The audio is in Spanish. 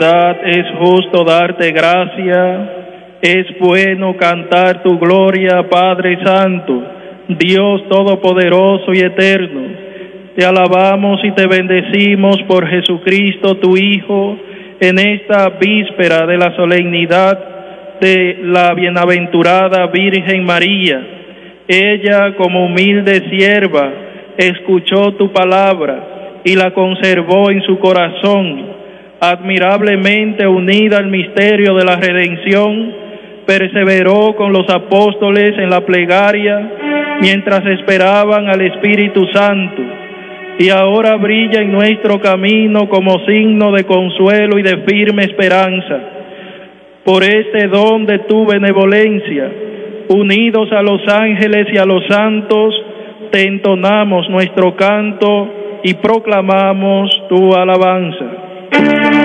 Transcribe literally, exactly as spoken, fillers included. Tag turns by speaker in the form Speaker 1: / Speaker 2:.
Speaker 1: Es justo darte gracia, es bueno cantar tu gloria, Padre Santo, Dios Todopoderoso y Eterno. Te alabamos y te bendecimos por Jesucristo, tu Hijo, en esta víspera de la solemnidad de la bienaventurada Virgen María. Ella, como humilde sierva, escuchó tu palabra y la conservó en su corazón. Admirablemente unida al misterio de la redención, perseveró con los apóstoles en la plegaria mientras esperaban al Espíritu Santo, y ahora brilla en nuestro camino como signo de consuelo y de firme esperanza. Por este don de tu benevolencia, unidos a los ángeles y a los santos, te entonamos nuestro canto y proclamamos tu alabanza.